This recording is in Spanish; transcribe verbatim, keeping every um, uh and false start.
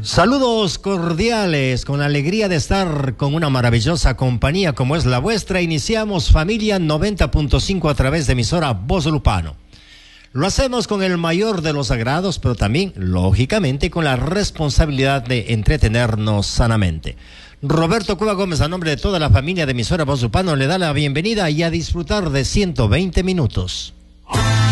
Saludos cordiales, con alegría de estar con una maravillosa compañía como es la vuestra. Iniciamos Familia noventa punto cinco a través de emisora Voz Lupano. Lo hacemos con el mayor de los agrados, pero también, lógicamente, con la responsabilidad de entretenernos sanamente. Roberto Cuba Gómez, a nombre de toda la familia de emisora Voz Lupano, le da la bienvenida y a disfrutar de ciento veinte minutos.